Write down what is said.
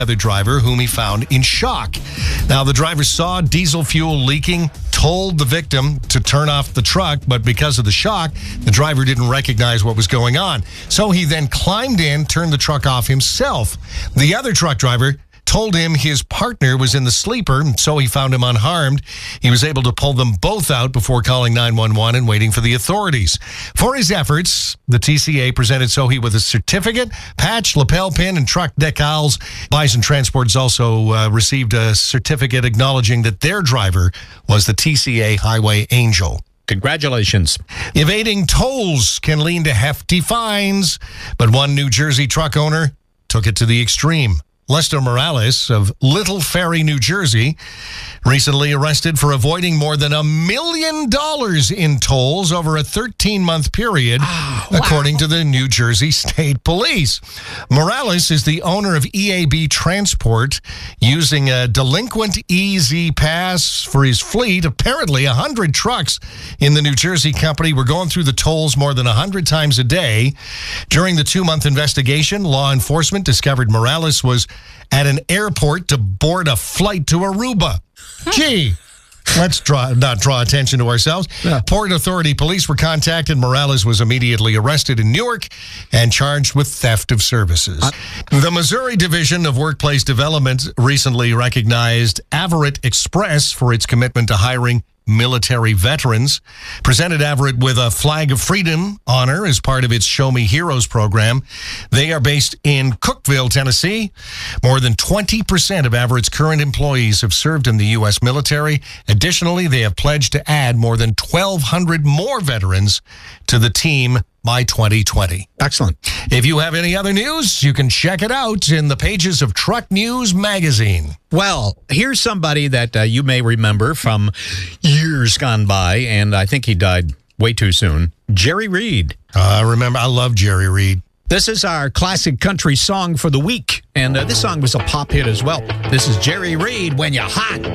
other driver whom he found in shock. Now, the driver saw diesel fuel leaking, told the victim to turn off the truck, but because of the shock, the driver didn't recognize what was going on. So he then climbed in, turned the truck off himself. The other truck driver told him his partner was in the sleeper, so he found him unharmed. He was able to pull them both out before calling 911 and waiting for the authorities. For his efforts, the TCA presented Sohi with a certificate, patch, lapel pin, and truck decals. Bison Transport's also received a certificate acknowledging that their driver was the TCA Highway Angel. Congratulations. Evading tolls can lead to hefty fines, but one New Jersey truck owner took it to the extreme. Lester Morales of Little Ferry, New Jersey, recently arrested for avoiding more than $1 million in tolls over a 13-month period, according to the New Jersey State Police. Morales is the owner of EAB Transport, using a delinquent EZ Pass for his fleet. Apparently, 100 trucks in the New Jersey company were going through the tolls more than 100 times a day. During the 2-month investigation, law enforcement discovered Morales was at an airport to board a flight to Aruba. Gee, let's not draw attention to ourselves. Yeah. Port Authority police were contacted. Morales was immediately arrested in Newark and charged with theft of services. The Missouri Division of Workplace Development recently recognized Averitt Express for its commitment to hiring military veterans, presented Averitt with a Flag of Freedom honor as part of its Show Me Heroes program. They are based in Cookeville, Tennessee. More than 20% of Averitt's current employees have served in the U.S. military. Additionally, they have pledged to add more than 1,200 more veterans to the team by 2020. Excellent. If you have any other news, you can check it out in the pages of Truck News Magazine. Well, here's somebody that you may remember from years gone by, and I think he died way too soon. Jerry Reed. I love Jerry Reed. This is our classic country song for the week, and this song was a pop hit as well. This is Jerry Reed, When You're Hot.